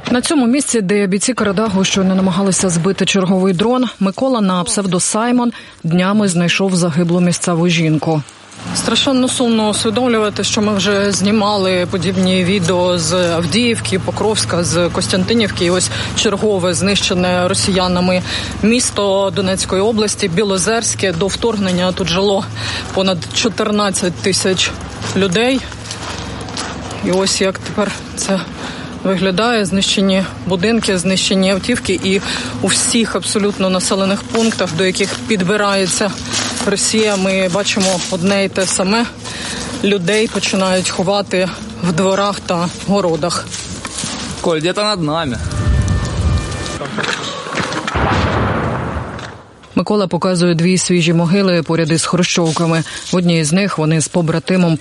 На цьому місці, де бійці Карадагу щойно намагалися збити черговий дрон, Микола на псевдо Саймон днями знайшов загиблу місцеву жінку. Страшенно сумно усвідомлювати, що ми вже знімали подібні відео з Авдіївки, Покровська, з Костянтинівки. І ось чергове знищене росіянами місто Донецької області, Білозерське. До вторгнення тут жило понад 14 тисяч людей. І ось як тепер це виглядає: знищені будинки, знищені автівки, і у всіх абсолютно населених пунктах, до яких підбирається Росія, ми бачимо одне й те саме. Людей починають ховати в дворах та городах. Коль, где-то над нами. Микола показує дві свіжі могили поряд із хрущовками. В одній з них вони з побратимом